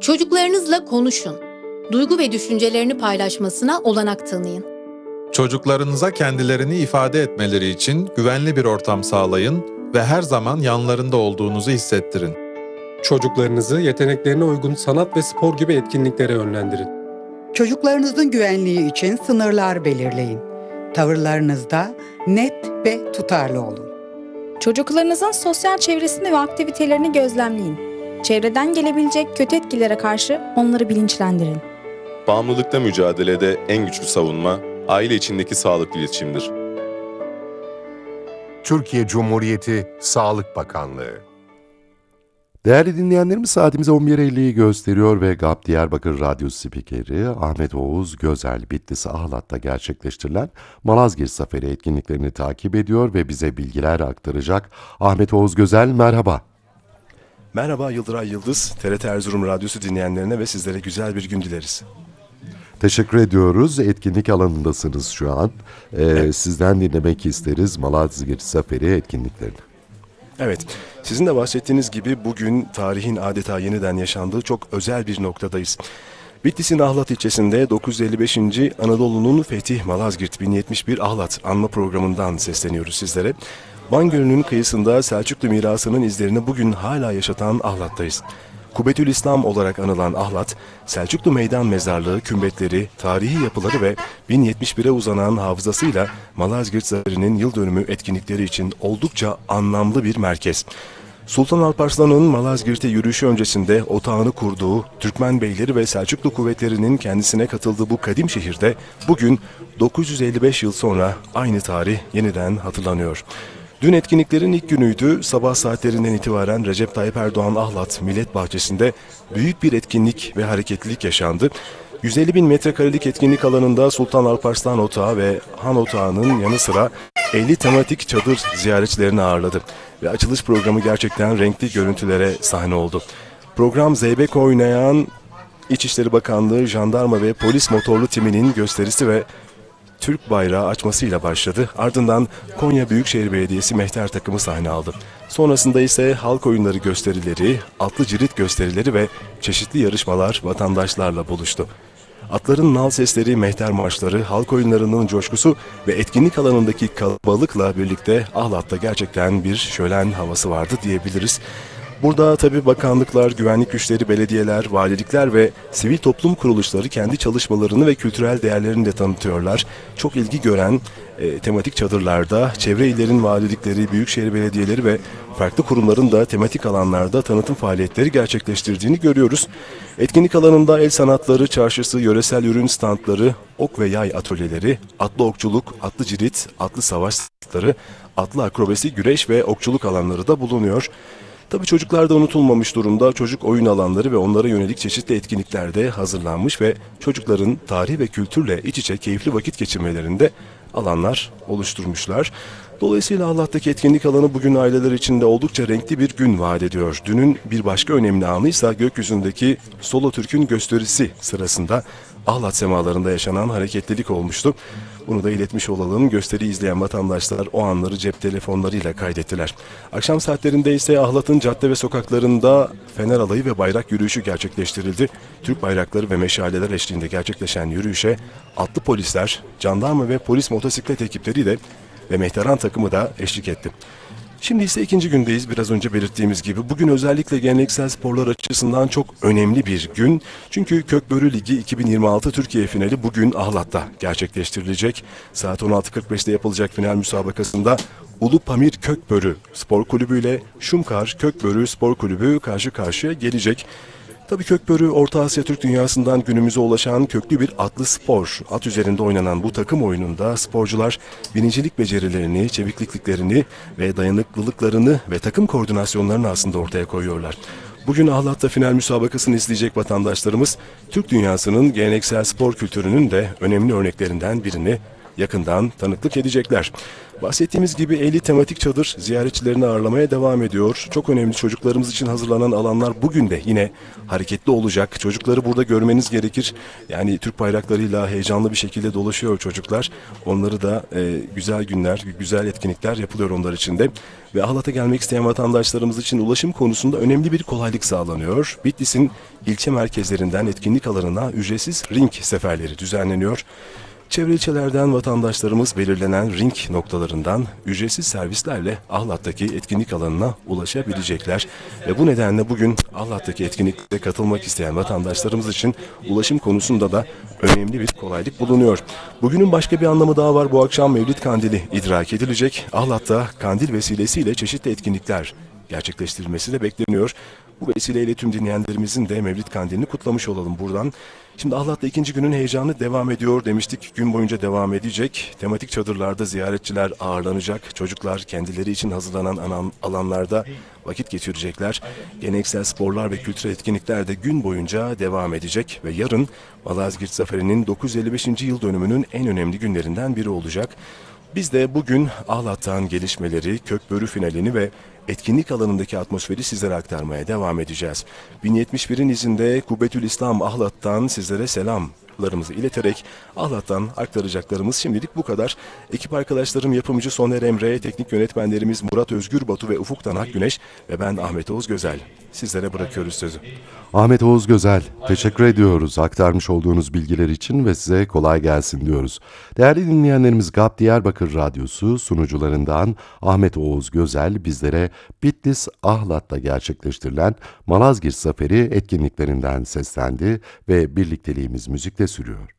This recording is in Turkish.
Çocuklarınızla konuşun. Duygu ve düşüncelerini paylaşmasına olanak tanıyın. Çocuklarınıza kendilerini ifade etmeleri için güvenli bir ortam sağlayın ve her zaman yanlarında olduğunuzu hissettirin. Çocuklarınızı yeteneklerine uygun sanat ve spor gibi etkinliklere yönlendirin. Çocuklarınızın güvenliği için sınırlar belirleyin. Tavırlarınızda net ve tutarlı olun. Çocuklarınızın sosyal çevresini ve aktivitelerini gözlemleyin. Çevreden gelebilecek kötü etkilere karşı onları bilinçlendirin. Bağımlılıkla mücadelede en güçlü savunma, aile içindeki sağlıklı iletişimdir. Türkiye Cumhuriyeti Sağlık Bakanlığı. Değerli dinleyenlerimiz, saatimize 11.50'yi gösteriyor ve GAP Diyarbakır Radyo Spikeri Ahmet Oğuz Gözel, Bitlis Ahlat'ta gerçekleştirilen Malazgirt Zaferi etkinliklerini takip ediyor ve bize bilgiler aktaracak. Ahmet Oğuz Gözel, merhaba. Merhaba Yıldıray Yıldız, TRT Erzurum Radyosu dinleyenlerine ve sizlere güzel bir gün dileriz. Teşekkür ediyoruz. Etkinlik alanındasınız şu an. Sizden dinlemek isteriz Malazgirt Zaferi etkinliklerini. Evet, sizin de bahsettiğiniz gibi bugün tarihin adeta yeniden yaşandığı çok özel bir noktadayız. Bitlis'in Ahlat ilçesinde 955. Anadolu'nun Fetih Malazgirt 1071 Ahlat anma programından sesleniyoruz sizlere. Van Gölü'nün kıyısında Selçuklu mirasının izlerini bugün hala yaşatan Ahlat'tayız. Kubbetülislam olarak anılan Ahlat, Selçuklu Meydan Mezarlığı, kümbetleri, tarihi yapıları ve 1071'e uzanan hafızasıyla Malazgirt Zaferi'nin yıl dönümü etkinlikleri için oldukça anlamlı bir merkez. Sultan Alparslan'ın Malazgirt'e yürüyüşü öncesinde otağını kurduğu, Türkmen beyleri ve Selçuklu kuvvetlerinin kendisine katıldığı bu kadim şehirde bugün 955 yıl sonra aynı tarih yeniden hatırlanıyor. Dün etkinliklerin ilk günüydü. Sabah saatlerinden itibaren Recep Tayyip Erdoğan Ahlat Millet Bahçesi'nde büyük bir etkinlik ve hareketlilik yaşandı. 150 bin metrekarelik etkinlik alanında Sultan Alparslan Otağı ve Han Otağı'nın yanı sıra 50 tematik çadır ziyaretçilerini ağırladı. Ve açılış programı gerçekten renkli görüntülere sahne oldu. Program zeybek oynayan İçişleri Bakanlığı, jandarma ve polis motorlu timinin gösterisi ve Türk bayrağı açmasıyla başladı. Ardından Konya Büyükşehir Belediyesi mehter takımı sahne aldı. Sonrasında ise halk oyunları gösterileri, atlı cirit gösterileri ve çeşitli yarışmalar vatandaşlarla buluştu. Atların nal sesleri, mehter marşları, halk oyunlarının coşkusu ve etkinlik alanındaki kalabalıkla birlikte Ahlat'ta gerçekten bir şölen havası vardı diyebiliriz. Burada tabii bakanlıklar, güvenlik güçleri, belediyeler, valilikler ve sivil toplum kuruluşları kendi çalışmalarını ve kültürel değerlerini de tanıtıyorlar. Çok ilgi gören tematik çadırlarda çevre illerin valilikleri, büyükşehir belediyeleri ve farklı kurumların da tematik alanlarda tanıtım faaliyetleri gerçekleştirdiğini görüyoruz. Etkinlik alanında el sanatları çarşısı, yöresel ürün standları, ok ve yay atölyeleri, atlı okçuluk, atlı cirit, atlı savaş standları, atlı akrobasi, güreş ve okçuluk alanları da bulunuyor. Tabii çocuklar da unutulmamış durumda. Çocuk oyun alanları ve onlara yönelik çeşitli etkinlikler de hazırlanmış ve çocukların tarih ve kültürle iç içe keyifli vakit geçirmelerinde alanlar oluşturmuşlar. Dolayısıyla Ahlat'taki etkinlik alanı bugün aileler için de oldukça renkli bir gün vaat ediyor. Dünün bir başka önemli anıysa gökyüzündeki Solo Türk'ün gösterisi sırasında Ahlat semalarında yaşanan hareketlilik olmuştu. Bunu da iletmiş olalım. Gösteri izleyen vatandaşlar o anları cep telefonlarıyla kaydettiler. Akşam saatlerinde ise Ahlat'ın cadde ve sokaklarında fener alayı ve bayrak yürüyüşü gerçekleştirildi. Türk bayrakları ve meşaleler eşliğinde gerçekleşen yürüyüşe atlı polisler, jandarma ve polis motosiklet ekipleri de ve mehteran takımı da eşlik etti. Şimdi ise ikinci gündeyiz. Biraz önce belirttiğimiz gibi bugün özellikle geleneksel sporlar açısından çok önemli bir gün. Çünkü Kökbörü Ligi 2026 Türkiye finali bugün Ahlat'ta gerçekleştirilecek. Saat 16.45'te yapılacak final müsabakasında Ulu Pamir Kökbörü Spor Kulübü ile Şumkar Kökbörü Spor Kulübü karşı karşıya gelecek. Tabii Kökbörü, Orta Asya Türk dünyasından günümüze ulaşan köklü bir atlı spor. At üzerinde oynanan bu takım oyununda sporcular binicilik becerilerini, çevikliklerini ve dayanıklılıklarını ve takım koordinasyonlarını aslında ortaya koyuyorlar. Bugün Ahlat'ta final müsabakasını izleyecek vatandaşlarımız, Türk dünyasının geleneksel spor kültürünün de önemli örneklerinden birini yakından tanıklık edecekler. Bahsettiğimiz gibi 50 tematik çadır ziyaretçilerini ağırlamaya devam ediyor. Çok önemli, çocuklarımız için hazırlanan alanlar bugün de yine hareketli olacak. Çocukları burada görmeniz gerekir. Yani Türk bayraklarıyla heyecanlı bir şekilde dolaşıyor çocuklar. Onları da güzel günler, güzel etkinlikler yapılıyor onlar için de. Ve Ahlat'a gelmek isteyen vatandaşlarımız için ulaşım konusunda önemli bir kolaylık sağlanıyor. Bitlis'in ilçe merkezlerinden etkinlik alanına ücretsiz ring seferleri düzenleniyor. Çevre ilçelerden vatandaşlarımız belirlenen ring noktalarından ücretsiz servislerle Ahlat'taki etkinlik alanına ulaşabilecekler. Ve bu nedenle bugün Ahlat'taki etkinliklere katılmak isteyen vatandaşlarımız için ulaşım konusunda da önemli bir kolaylık bulunuyor. Bugünün başka bir anlamı daha var. Bu akşam Mevlid Kandili idrak edilecek. Ahlat'ta kandil vesilesiyle çeşitli etkinlikler gerçekleştirilmesi de bekleniyor. Bu vesileyle tüm dinleyenlerimizin de Mevlid Kandilini kutlamış olalım buradan. Şimdi Ahlat'ta ikinci günün heyecanı devam ediyor demiştik. Gün boyunca devam edecek. Tematik çadırlarda ziyaretçiler ağırlanacak. Çocuklar kendileri için hazırlanan alanlarda vakit geçirecekler. Geleneksel sporlar ve kültürel etkinlikler de gün boyunca devam edecek. Ve yarın Malazgirt Zaferi'nin 955. yıl dönümünün en önemli günlerinden biri olacak. Biz de bugün Ahlat'tan gelişmeleri, Kökbörü finalini ve etkinlik alanındaki atmosferi sizlere aktarmaya devam edeceğiz. 1071'in izinde Kubbetül İslam Ahlat'tan sizlere selamlarımızı ileterek Ahlat'tan aktaracaklarımız şimdilik bu kadar. Ekip arkadaşlarım yapımcı Soner Emre, teknik yönetmenlerimiz Murat Özgür Batu ve Ufuktan Akgüneş ve ben Ahmet Oğuz Gözel. Sizlere bırakıyoruz sözü. Ahmet Oğuz Gözel, teşekkür ediyoruz aktarmış olduğunuz bilgiler için ve size kolay gelsin diyoruz. Değerli dinleyenlerimiz, GAP Diyarbakır Radyosu sunucularından Ahmet Oğuz Gözel bizlere Bitlis Ahlat'ta gerçekleştirilen Malazgirt Zaferi etkinliklerinden seslendi ve birlikteliğimiz müzikle sürüyor.